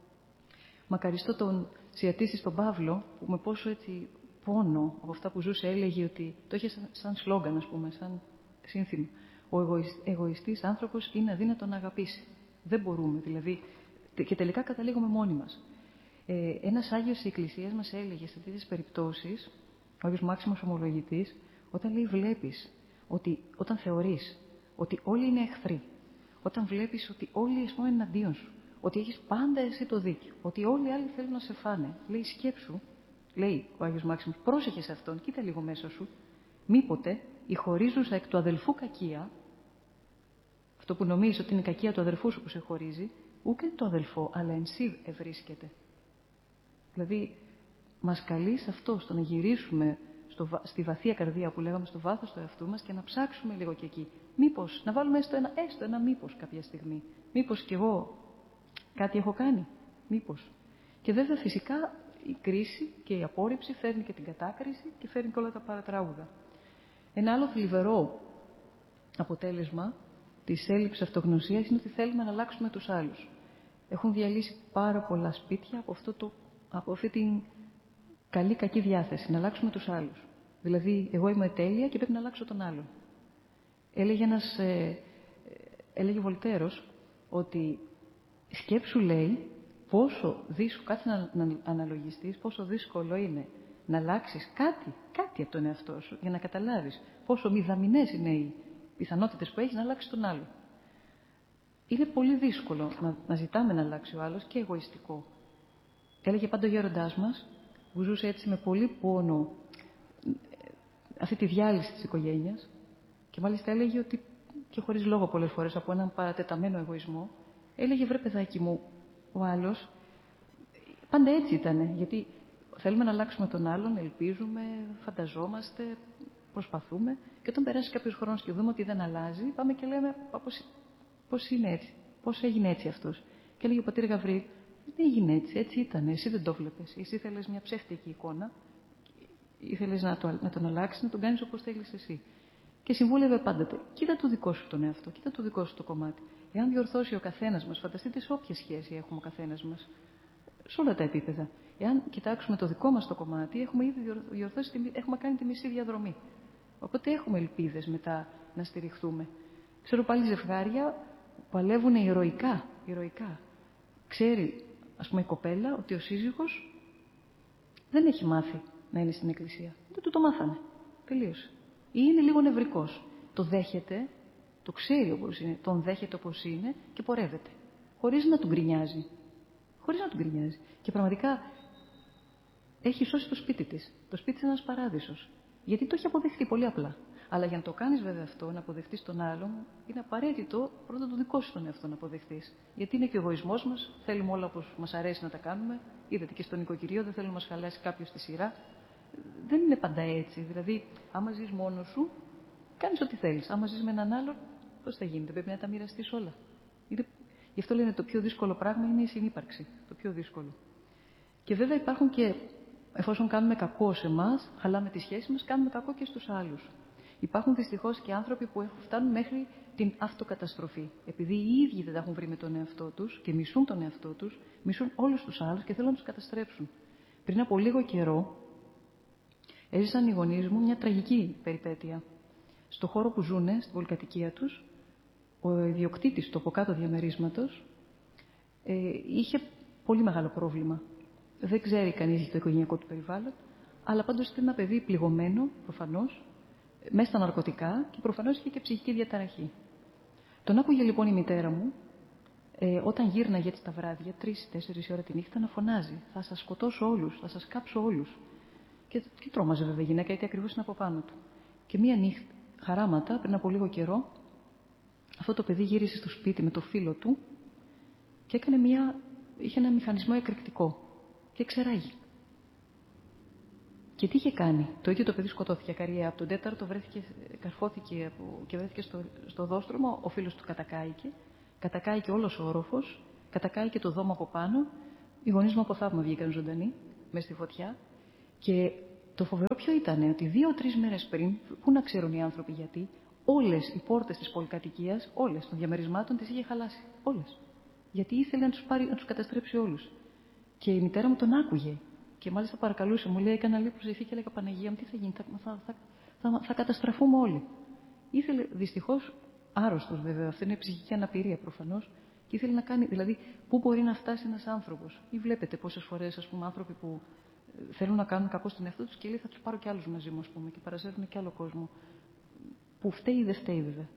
Speaker 1: μακαριστό τον Σιατίστη στον Παύλο, που με πόσο έτσι πόνο από αυτά που ζούσε έλεγε ότι το είχε σαν, σαν σλόγγαν, ας πούμε, σαν σύνθημα. Ο εγωισ, εγωιστής άνθρωπος είναι αδύνατο να αγαπήσει. Δεν μπορούμε, δηλαδή, και τελικά καταλήγουμε μόνοι μας. Ε, ένας Άγιος της Εκκλησίας μας έλεγε σε τέτοιες περιπτώσεις, ο Άγιος Μάξιμος Ομολογητής, όταν λέει βλέπεις, ότι, όταν θεωρείς ότι όλοι είναι εχθροί, όταν βλέπεις ότι όλοι ας πούμε, είναι εναντίον σου, ότι έχεις πάντα εσύ το δίκιο, ότι όλοι οι άλλοι θέλουν να σε φάνε, λέει σκέψου, λέει ο Άγιος Μάξιμος, πρόσεχε σε αυτόν, κοίτα λίγο μέσα σου, μήποτε η χωρίζουσα εκ του αδελφού κακία, αυτό που νομίζεις ότι είναι η κακία του αδελφού σου που σε χωρίζει, ούτε το αδελφό, αλλά εν σύ ευρίσκεται. Δηλαδή, μας καλεί σε αυτό, στο να γυρίσουμε στο, στη βαθία καρδία που λέγαμε, στο βάθος του εαυτού μας και να ψάξουμε λίγο και εκεί. Μήπως, να βάλουμε έστω ένα, έστω ένα μήπως κάποια στιγμή. Μήπως κι εγώ κάτι έχω κάνει. Μήπως. Και βέβαια φυσικά η κρίση και η απόρριψη φέρνει και την κατάκριση και φέρνει και όλα τα παρατράγουδα. Ένα άλλο θλιβερό αποτέλεσμα της έλλειψης αυτογνωσίας είναι ότι θέλουμε να αλλάξουμε τους άλλους. Έχουν διαλύσει πάρα πολλά σπίτια από, αυτό το, από αυτή την καλή κακή διάθεση, να αλλάξουμε τους άλλους. Δηλαδή, εγώ είμαι τέλεια και πρέπει να αλλάξω τον άλλον. Έλεγε ένας, ε, έλεγε ο Βολτέρος ότι σκέψου, λέει, πόσο δύσκολο, κάτι να, να αναλογιστείς, πόσο δύσκολο είναι να αλλάξεις κάτι, κάτι από τον εαυτό σου, για να καταλάβεις πόσο μηδαμινές είναι οι πιθανότητες που έχεις να αλλάξεις τον άλλο. Είναι πολύ δύσκολο να, να ζητάμε να αλλάξει ο άλλος και εγωιστικό. Έλεγε πάντα ο γέροντάς μας, που ζούσε έτσι με πολύ πόνο αυτή τη διάλυση της οικογένειας και μάλιστα έλεγε ότι, και χωρίς λόγο πολλές φορές από έναν παρατεταμένο εγωισμό, έλεγε βρε παιδάκι μου, ο άλλος πάντα έτσι ήτανε, γιατί θέλουμε να αλλάξουμε τον άλλον, ελπίζουμε, φανταζόμαστε, προσπαθούμε και όταν περάσει κάποιος χρόνος και δούμε ότι δεν αλλάζει, πάμε και λέμε πώς, πώς είναι έτσι, πώς έγινε έτσι αυτός. Και έλεγε ο πατήρ Γαβρίλ, δεν έγινε έτσι, έτσι ήταν, εσύ δεν το βλέπεις, εσύ ήθελες μια ψεύτικη εικόνα, ήθελες να, το, να τον αλλάξεις, να τον κάνεις όπως θέλεις εσύ. Και συμβούλευε πάντοτε, κοίτα το δικό σου τον εαυτό, κοίτα το δικό σου το κομμάτι. Εάν διορθώσει ο καθένας μας, φανταστείτε σε όποια σχέση έχουμε ο καθένας μας, σε όλα τα επίπεδα. Εάν κοιτάξουμε το δικό μας το κομμάτι, έχουμε ήδη διορθώσει, έχουμε κάνει τη μισή διαδρομή. Οπότε έχουμε ελπίδες μετά να στηριχθούμε. Ξέρω πάλι ζευγάρια που παλεύουν ηρωικά, ηρωικά. Ξέρει, ας πούμε, η κοπέλα ότι ο σύζυγος δεν έχει μάθει να είναι στην εκκλησία. Δεν του το μάθανε. Τελείωσε. Ή είναι λίγο νευρικός. Το δέχεται, το ξέρει όπως είναι, τον δέχεται όπως είναι και πορεύεται. Χωρίς να τον γκρινιάζει. Χωρίς να τον γκρινιάζει. Και πραγματικά έχει σώσει το σπίτι της. Το σπίτι της είναι ένας παράδεισος. Γιατί το έχει αποδεχτεί πολύ απλά. Αλλά για να το κάνεις βέβαια αυτό, να αποδεχτείς τον άλλον, είναι απαραίτητο πρώτα το δικό σου τον εαυτό να αποδεχτείς. Γιατί είναι και ο εγωισμός μας, θέλουμε όλα όπως μας αρέσει να τα κάνουμε. Είδατε και στον οικοκυριό, δεν θέλουμε να μας χαλάσει κάποιος τη σειρά. Δεν είναι πάντα έτσι. Δηλαδή, άμα ζεις μόνος σου, κάνεις ό,τι θέλεις. Άμα ζεις με έναν άλλον, πώς θα γίνεται, πρέπει να τα μοιραστείς όλα. Είναι... Γι' αυτό λένε το πιο δύσκολο πράγμα είναι η συνύπαρξη. Το πιο δύσκολο. Και βέβαια υπάρχουν και, εφόσον κάνουμε κακό σε εμάς, χαλάμε τη σχέση μας, κάνουμε κακό και στους άλλους. Υπάρχουν δυστυχώς και άνθρωποι που φτάνουν μέχρι την αυτοκαταστροφή. Επειδή οι ίδιοι δεν τα έχουν βρει με τον εαυτό τους και μισούν τον εαυτό τους, μισούν όλους τους άλλους και θέλουν να τους καταστρέψουν. Πριν από λίγο καιρό, έζησαν οι γονείς μου μια τραγική περιπέτεια. Στο χώρο που ζουνε, στην πολυκατοικία τους, ο ιδιοκτήτης του από κάτω διαμερίσματος ε, είχε πολύ μεγάλο πρόβλημα. Δεν ξέρει κανείς το οικογενειακό του περιβάλλον, αλλά πάντως ήταν ένα παιδί πληγωμένο, προφανώς, μέσα στα ναρκωτικά και προφανώς είχε και ψυχική διαταραχή. Τον άκουγε λοιπόν η μητέρα μου, ε, όταν γύρναγε έτσι τα βράδια, τρεις τέσσερις ώρα τη νύχτα, να φωνάζει: θα σας σκοτώσω όλους, θα σας κάψω όλους. Και, και τρόμαζε βέβαια η γυναίκα, γιατί ακριβώς είναι από πάνω του. Και μία νύχτα, χαράματα, πριν από λίγο καιρό, αυτό το παιδί γύρισε στο σπίτι με το φίλο του και έκανε μία, είχε ένα μηχανισμό εκρηκτικό και ξεράγει. Και τι είχε κάνει? Το ίδιο το παιδί σκοτώθηκε ακαριά. Από τον τέταρτο βρέθηκε, καρφώθηκε και βρέθηκε στο, στο δόστρωμο, ο φίλος του κατακάηκε. Κατακάηκε όλος ο όροφος, κατακάηκε το δώμα από πάνω, Οι γονείς μου από θαύμα βγήκαν ζωντανοί, μες στη φωτιά. Και το φοβερό ποιο ήταν, ότι δύο-τρεις μέρες πριν, πού να ξέρουν οι άνθρωποι γιατί, όλες οι πόρτες της πολυκατοικίας, όλες των διαμερισμάτων τις είχε χαλάσει. Όλες. Γιατί ήθελε να τους, πάρει, να τους καταστρέψει όλους. Και η μητέρα μου τον άκουγε. Και μάλιστα παρακαλούσε, μου λέει: έκανα λίγο προσευχή και έλεγα: Παναγία μου, τι θα γίνει, θα, θα, θα, θα, θα καταστραφούμε όλοι. Ήθελε, δυστυχώς, άρρωστος βέβαια, αυτή είναι ψυχική αναπηρία προφανώς, και ήθελε να κάνει, δηλαδή, πού μπορεί να φτάσει ένας άνθρωπος. Ή βλέπετε πόσες φορές, ας πούμε, άνθρωποι που θέλουν να κάνουν κακό στον εαυτό τους και λέει: θα τους πάρω κι άλλους μαζί μου, ας πούμε, και παρασέρνουν κι άλλο κόσμο. Που φταίει ή δεν φταίει, βέβαια.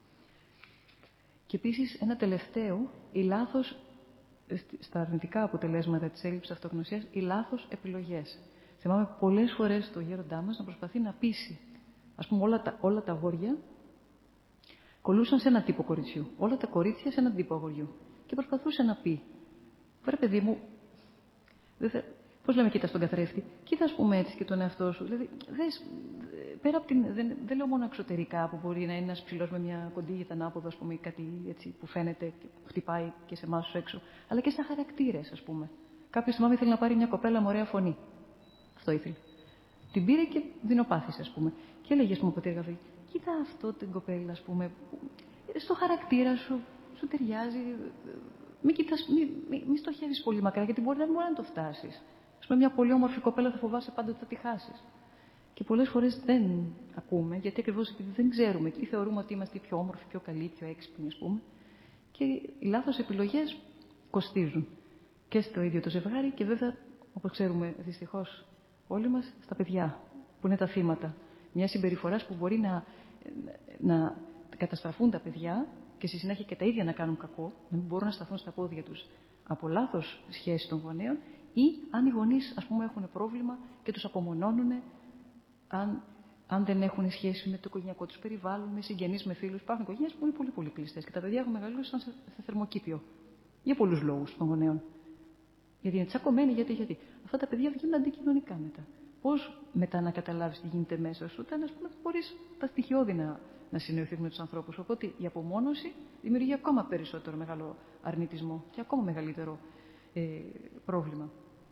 Speaker 1: Και επίσης, ένα τελευταίο, η λάθος, στα αρνητικά αποτελέσματα της έλλειψης αυτογνωσίας, οι λάθος επιλογές. Θυμάμαι πολλές φορές το γέροντά μας να προσπαθεί να πείσει. Ας πούμε, όλα τα, όλα τα αγόρια κολλούσαν σε ένα τύπο κοριτσιού. Όλα τα κορίτσια σε έναν τύπο αγοριού. Και προσπαθούσε να πει: βρε παιδί μου, δεν θα... πώς λέμε, κοίτα στον καθρέφτη, κοίτα, ας πούμε, έτσι και τον εαυτό σου. Δηλαδή, δες, πέρα από την. Δεν, δεν λέω μόνο εξωτερικά που μπορεί να είναι ένας ψηλός με μια κοντή ανάποδο, ας πούμε, ή κάτι έτσι που φαίνεται και χτυπάει και σε εμάς έξω, αλλά και στα χαρακτήρες, ας πούμε. Κάποιος, θυμάμαι, ήθελε να πάρει μια κοπέλα με ωραία φωνή. Αυτό ήθελε. Την πήρε και δεινοπάθησε, ας πούμε. Και έλεγε, ας πούμε, ο πατήρ Γαβρίλ, κοίτα αυτό την κοπέλα, ας πούμε, στο χαρακτήρα σου, σου ταιριάζει. Μην κοιτάς, μη, μη, μη στοχεύεις πολύ μακριά, γιατί μπορεί να μην μπορεί να το φτάσεις. Ας πούμε, μια πολύ όμορφη κοπέλα θα φοβάσαι πάντα ότι θα τη χάσεις. Και πολλές φορές δεν ακούμε, γιατί ακριβώς επειδή δεν ξέρουμε ή θεωρούμε ότι είμαστε πιο όμορφοι, πιο καλοί, πιο έξυπνοι, ας πούμε. Και οι λάθος επιλογές κοστίζουν και στο ίδιο το ζευγάρι και βέβαια, όπως ξέρουμε δυστυχώς όλοι μας, στα παιδιά, που είναι τα θύματα. Μια συμπεριφοράς που μπορεί να, να καταστραφούν τα παιδιά και στη συνέχεια και τα ίδια να κάνουν κακό, να μην μπορούν να σταθούν στα πόδια τους από λάθος σχέση των γονέων, ή αν οι γονείς, ας πούμε, έχουν πρόβλημα και τους απομονώνουν, αν, αν δεν έχουν σχέση με το οικογενειακό τους περιβάλλον, με συγγενείς, με φίλους. Υπάρχουν οικογένειες που είναι πολύ, πολύ κλειστές και τα παιδιά έχουν μεγαλώσει σαν σε, σε θερμοκήπιο. Για πολλούς λόγους των γονέων. Γιατί είναι τσακωμένοι, γιατί, γιατί. Αυτά τα παιδιά βγαίνουν αντικοινωνικά μετά. Πώς μετά να καταλάβεις τι γίνεται μέσα σου, όταν, ας πούμε, μπορείς τα στοιχειώδη να, να συνοηθείς με τους ανθρώπους. Οπότε η απομόνωση δημιουργεί ακόμα περισσότερο μεγάλο αρνητισμό και ακόμα μεγαλύτερο ε, πρόβλημα.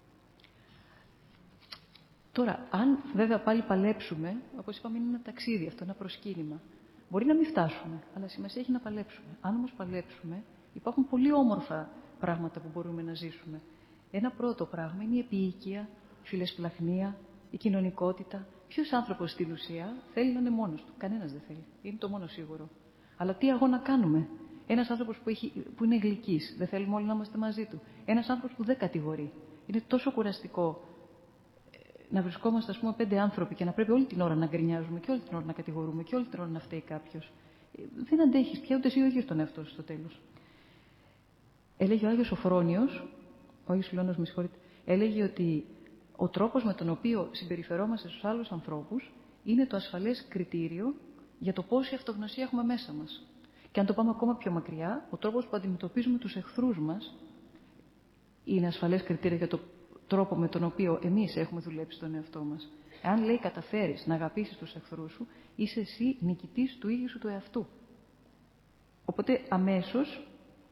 Speaker 1: Τώρα, αν βέβαια πάλι παλέψουμε, όπως είπαμε, είναι ένα ταξίδι αυτό, ένα προσκύνημα. Μπορεί να μην φτάσουμε, αλλά σημασία έχει να παλέψουμε. Αν όμως παλέψουμε, υπάρχουν πολύ όμορφα πράγματα που μπορούμε να ζήσουμε. Ένα πρώτο πράγμα είναι η επίοικια, η φιλεσπλαχνία, η κοινωνικότητα. Ποιος άνθρωπος στην ουσία θέλει να είναι μόνος του? Κανένας δεν θέλει. Είναι το μόνο σίγουρο. Αλλά τι αγώνα κάνουμε? Ένας άνθρωπος που, έχει, που είναι γλυκής, δεν θέλουμε όλοι να είμαστε μαζί του. Ένας άνθρωπος που δεν κατηγορεί. Είναι τόσο κουραστικό να βρισκόμαστε, ας πούμε, πέντε άνθρωποι και να πρέπει όλη την ώρα να γκρινιάζουμε και όλη την ώρα να κατηγορούμε και όλη την ώρα να φταίει κάποιος. Δεν αντέχεις πια ούτε εσύ ο ίδιος τον εαυτό σου στο τέλος. Έλεγε ο Άγιος Σοφρόνιος, ο Άγιος Φιλώνος, με συγχωρείτε, έλεγε ότι ο τρόπος με τον οποίο συμπεριφερόμαστε στους άλλους ανθρώπους είναι το ασφαλές κριτήριο για το πόση αυτογνωσία έχουμε μέσα μας. Και αν το πάμε ακόμα πιο μακριά, ο τρόπος που αντιμετωπίζουμε τους εχθρούς μας είναι ασφαλές κριτήριο για το τρόπο με τον οποίο εμείς έχουμε δουλέψει τον εαυτό μας. Εάν, λέει, καταφέρεις να αγαπήσεις τους εχθρούς σου, είσαι εσύ νικητής του ίδιου σου του εαυτού. Οπότε αμέσως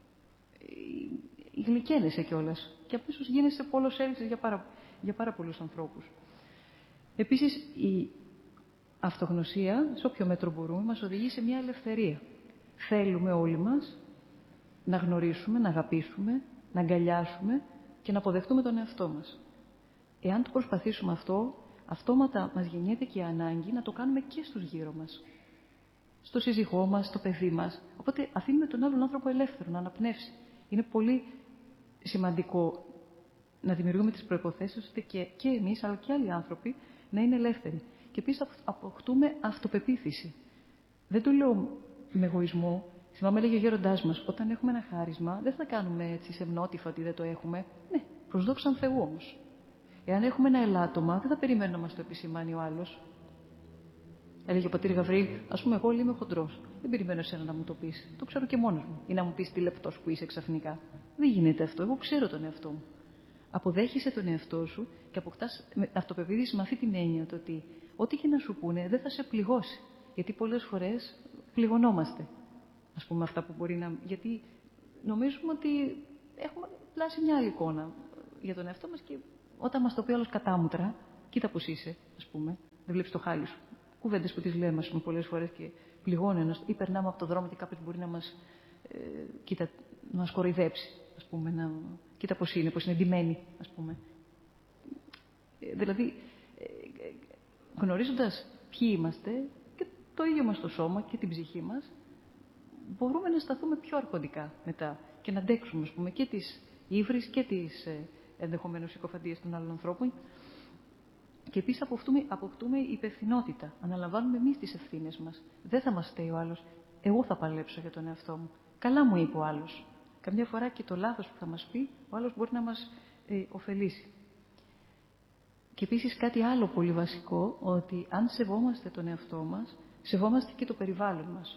Speaker 1: γλυκαίνεσαι κιόλας και αμέσως γίνεσαι πόλος έλξης για πάρα, για πάρα πολλούς ανθρώπους. Επίσης, η αυτογνωσία, σε όποιο μέτρο μπορούμε, μας οδηγεί σε μια ελευθερία. Θέλουμε όλοι μας να γνωρίσουμε, να αγαπήσουμε, να αγκαλιάσουμε και να αποδεχτούμε τον εαυτό μας. Εάν το προσπαθήσουμε αυτό, αυτόματα μας γεννιέται και η ανάγκη να το κάνουμε και στους γύρω μας. Στο σύζυγό μας, στο παιδί μας. Οπότε αφήνουμε τον άλλον άνθρωπο ελεύθερο, να αναπνεύσει. Είναι πολύ σημαντικό να δημιουργούμε τις προϋποθέσεις ώστε και, και εμείς, αλλά και άλλοι άνθρωποι, να είναι ελεύθεροι. Και επίσης αποκτούμε αυτοπεποίθηση. Δεν το λέω με εγωισμό. Θυμάμαι, έλεγε ο γέροντάς μας, όταν έχουμε ένα χάρισμα, δεν θα κάνουμε έτσι σεμνότυφα ότι δεν το έχουμε. Ναι, προς δόξαν Θεού όμως. Εάν έχουμε ένα ελάττωμα, δεν θα περιμένουμε να μας το επισημάνει ο άλλος. Έλεγε ο πατήρ Γαβρίλ, ας πούμε, εγώ είμαι χοντρός. Δεν περιμένω εσένα να μου το πεις. Το ξέρω και μόνος μου. Ή να μου πεις τι λεπτός που είσαι ξαφνικά. Δεν γίνεται αυτό. Εγώ ξέρω τον εαυτό μου. Αποδέχεσαι τον εαυτό σου και αποκτάς αυτοπεποίθηση με αυτή την έννοια το ότι ό,τι και να σου πούνε δεν θα σε πληγώσει. Γιατί πολλές φορές πληγωνόμαστε. Ας πούμε, αυτά που μπορεί να. Γιατί νομίζουμε ότι έχουμε πλάσει μια άλλη εικόνα. για τον εαυτό μας και όταν μας το πει όλος κατάμουτρα, κοίτα πώς είσαι, ας πούμε, δεν βλέπεις το χάλι σου. Κουβέντες που τις λέμε, ας πούμε, πολλές φορές και πληγώνει ένας, ή περνάμε από το δρόμο και κάποιος μπορεί να μας, ε, κοίτα, να μας κοροϊδέψει, ας πούμε, να, κοίτα πώς είναι, πώς είναι ντυμένη, ας πούμε. Ε, δηλαδή, ε, ε, γνωρίζοντας ποιοι είμαστε και το ίδιο μας το σώμα και την ψυχή μας, μπορούμε να σταθούμε πιο αρχοντικά μετά και να αντέξουμε, ας πούμε, και τις ύβρις και τις ε, ενδεχομένως συκοφαντίες των άλλων ανθρώπων. Και επίσης αποκτούμε, αποκτούμε υπευθυνότητα. Αναλαμβάνουμε εμείς τις ευθύνες μας. Δεν θα μας φταίει ο άλλος. Εγώ θα παλέψω για τον εαυτό μου. Καλά μου είπε ο άλλος. Καμιά φορά και το λάθος που θα μας πει, ο άλλος μπορεί να μας ε, ωφελήσει. Και επίσης κάτι άλλο πολύ βασικό, ότι αν σεβόμαστε τον εαυτό μας, σεβόμαστε και το περιβάλλον μας.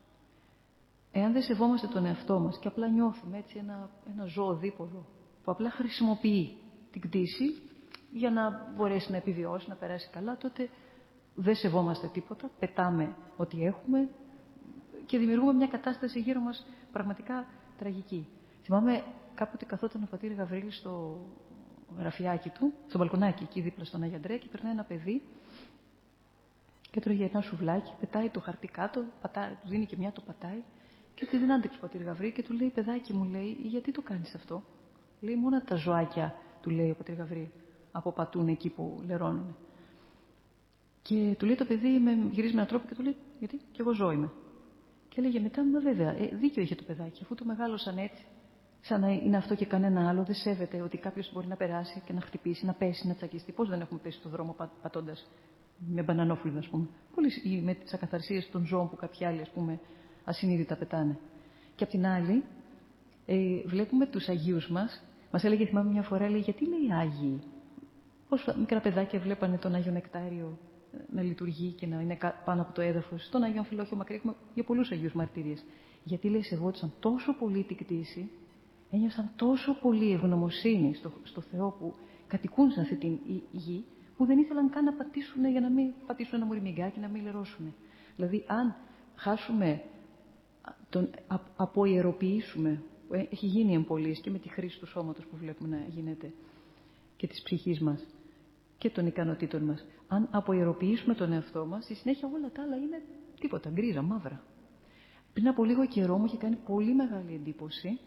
Speaker 1: Εάν δεν σεβόμαστε τον εαυτό μας και απλά νιώθουμε έτσι ένα, ένα ζώο δίποδο που απλά χρησιμοποιεί την κτήση για να μπορέσει να επιβιώσει, να περάσει καλά, τότε δεν σεβόμαστε τίποτα, πετάμε ό,τι έχουμε και δημιουργούμε μια κατάσταση γύρω μας πραγματικά τραγική. Θυμάμαι κάποτε καθόταν ο πατήρ Γαβρίλης στο γραφιάκι του, στο μπαλκονάκι εκεί δίπλα στον Άγιο Ανδρέα και περνάει ένα παιδί και τρώγε ένα σουβλάκι, πετάει το χαρτί κάτω, πατάει, του δίνει και μια, το πατάει και τη δεν άντεξε ο πατήρ Γαβρίλη και του λέει: παιδάκι μου, λέει, γιατί το κάνεις αυτό? Λέει: μόνο τα ζωάκια, του λέει ο πατήρ Γαβρίλη, αποπατούν εκεί που λερώνουν. Και του λέει το παιδί, με γυρίζει με έναν τρόπο και του λέει: γιατί, κι εγώ ζώο είμαι. Και έλεγε μετά: μα βέβαια, ε, δίκιο είχε το παιδάκι, αφού το μεγάλωσαν έτσι. Σαν να είναι αυτό και κανένα άλλο, δεν σέβεται ότι κάποιος μπορεί να περάσει και να χτυπήσει, να πέσει, να τσακιστεί. Πώς δεν έχουμε πέσει στον δρόμο πα, πατώντας με μπανανόφλουδα, ας πούμε. Πολύ, ή με τις ακαθαρσίες των ζώων που κάποιοι άλλοι, ας πούμε, ασυνείδητα πετάνε. Και απ' την άλλη, ε, βλέπουμε τους Αγίους μας. Μας έλεγε, θυμάμαι μια φορά, λέει: γιατί λέει Άγιοι? Πώς μικρά παιδάκια βλέπανε τον Άγιο Νεκτάριο να λειτουργεί και να είναι πάνω από το έδαφος. Τον Άγιο Αμφιλόχιο Μακρύ έχουμε για πολλούς Αγίους μαρτυρίες. Γιατί λέει, σεβόντουσαν τόσο πολύ την κτήση, ένιωσαν τόσο πολύ ευγνωμοσύνη στο, στο Θεό που κατοικούν σε αυτή την γη, που δεν ήθελαν καν να πατήσουν για να μην πατήσουν ένα μουριμιγκάκι, να μην λερώσουν. Δηλαδή, αν χάσουμε, τον α, αποϊεροποιήσουμε, έχει γίνει εμπολής και με τη χρήση του σώματος που βλέπουμε να γίνεται και της ψυχής μας και των ικανοτήτων μας. Αν αποϊεροποιήσουμε τον εαυτό μας, στη συνέχεια όλα τα άλλα είναι τίποτα, γκρίζα, μαύρα. Πριν από λίγο καιρό μου είχε κάνει πολύ μεγάλη εντύπωση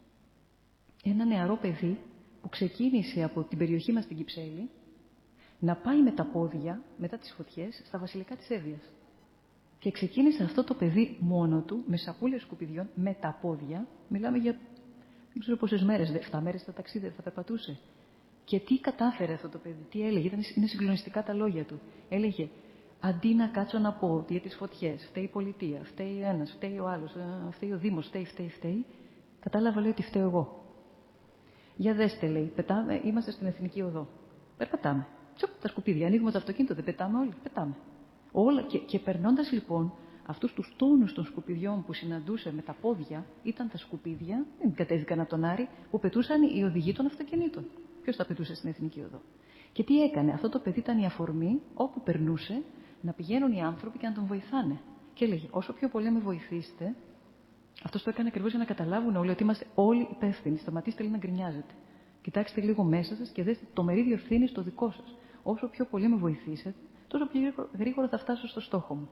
Speaker 1: ένα νεαρό παιδί που ξεκίνησε από την περιοχή μας στην Κυψέλη να πάει με τα πόδια, μετά τις φωτιές, στα βασιλικά της Εύβοιας. Και ξεκίνησε αυτό το παιδί μόνο του, με σακούλες σκουπιδιών, με τα πόδια. Μιλάμε για δεν ξέρω πόσες μέρες, εφτά μέρες θα ταξίδευε, θα περπατούσε. Και τι κατάφερε αυτό το παιδί, τι έλεγε, ήταν, είναι συγκλονιστικά τα λόγια του. Έλεγε, αντί να κάτσω να πω για τις φωτιές, φταίει η πολιτεία, φταίει ο ένας, φταίει ο άλλος, φταίει ο Δήμος, φταίει, φταίει, φταίει, κατάλαβα, λέει, ότι φταίω εγώ. Για δέστε, λέει, πετάμε, είμαστε στην Εθνική Οδό. Περπατάμε. Τσοπ, τα σκουπίδια, ανοίγουμε το αυτοκίνητο, δεν πετάμε όλοι, πετάμε. Όλα, και, και περνώντας λοιπόν αυτούς τους τόνους των σκουπιδιών που συναντούσε με τα πόδια, ήταν τα σκουπίδια, δεν κατέβηκαν από τον Άρη, που πετούσαν οι οδηγοί των αυτοκινήτων. Ποιος τα πετούσε στην Εθνική Οδό? Και τι έκανε? Αυτό το παιδί ήταν η αφορμή, όπου περνούσε, να πηγαίνουν οι άνθρωποι και να τον βοηθάνε. Και έλεγε, όσο πιο πολύ με βοηθήσετε, αυτό το έκανε ακριβώς για να καταλάβουν όλοι ότι είμαστε όλοι υπεύθυνοι. Σταματήστε λίγο να γκρινιάζετε. Κοιτάξτε λίγο μέσα σας και δέστε το μερίδιο ευθύνη στο δικό σας. Όσο πιο πολύ με βοηθήσετε, τόσο πιο γρήγορα θα φτάσω στο στόχο μου.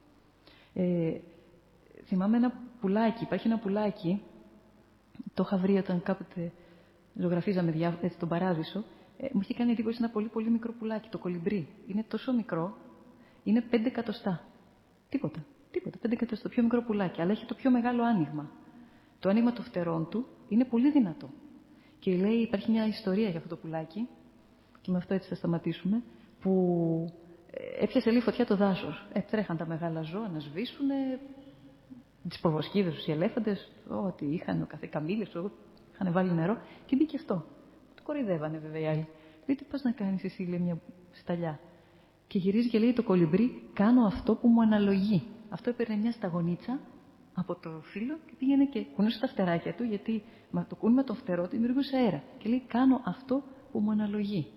Speaker 1: Ε, θυμάμαι ένα πουλάκι, υπάρχει ένα πουλάκι, το είχα βρει όταν κάποτε ζωγραφίζαμε διά, έτσι, τον Παράδεισο, ε, μου είχε κάνει εντύπωση ένα πολύ πολύ μικρό πουλάκι, το κολυμπρί. Είναι τόσο μικρό, είναι πέντε εκατοστά. Τίποτα, τίποτα, πέντε εκατοστά, το πιο μικρό πουλάκι, αλλά έχει το πιο μεγάλο άνοιγμα. Το άνοιγμα των φτερών του είναι πολύ δυνατό. Και λέει, υπάρχει μια ιστορία για αυτό το πουλάκι, και με αυτό έτσι θα σταματήσουμε, που έπιασε λίγο φωτιά το δάσος. Ε, τρέχαν τα μεγάλα ζώα να σβήσουν, τις προβοσκίδες, τους ελέφαντες, ό,τι είχαν, ο κάθε καμήλες, είχαν βάλει νερό και μπήκε αυτό. Το κοροϊδεύανε βέβαια οι άλλοι. Λέει, τι πας να κάνεις εσύ, λέει, μια σταλιά. Και γυρίζει και λέει το κολυμπρί, κάνω αυτό που μου αναλογεί. Αυτό έπαιρνε μια σταγονίτσα από το φύλλο και πήγαινε και κουνούσε τα φτεράκια του, γιατί με το κούνημα των φτερών δημιουργούσε αέρα. Και λέει, κάνω αυτό που μου αναλογεί.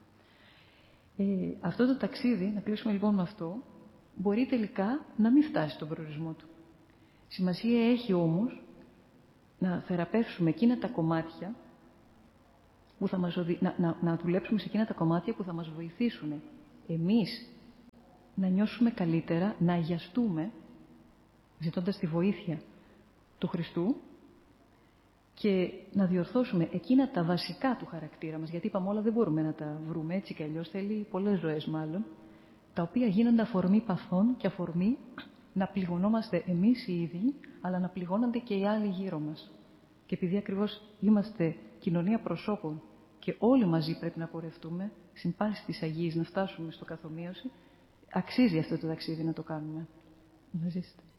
Speaker 1: Ε, αυτό το ταξίδι, να κλείσουμε λοιπόν με αυτό, μπορεί τελικά να μην φτάσει στον προορισμό του. Σημασία έχει όμως να θεραπεύσουμε εκείνα τα κομμάτια, που θα μας οδη... να, να, να δουλέψουμε σε εκείνα τα κομμάτια που θα μας βοηθήσουν εμείς να νιώσουμε καλύτερα, να αγιαστούμε, ζητώντας τη βοήθεια του Χριστού και να διορθώσουμε εκείνα τα βασικά του χαρακτήρα μας, γιατί είπαμε όλα δεν μπορούμε να τα βρούμε έτσι κι αλλιώς, θέλει πολλές ζωές μάλλον, τα οποία γίνονται αφορμή παθών και αφορμή να πληγωνόμαστε εμείς οι ίδιοι, αλλά να πληγώνονται και οι άλλοι γύρω μας. Και επειδή ακριβώς είμαστε κοινωνία προσώπων και όλοι μαζί πρέπει να πορευτούμε, συν πάση της Αγίας, να φτάσουμε στο καθομοίωση, αξίζει αυτό το ταξίδι να το κάνουμε. Να ζήσετε.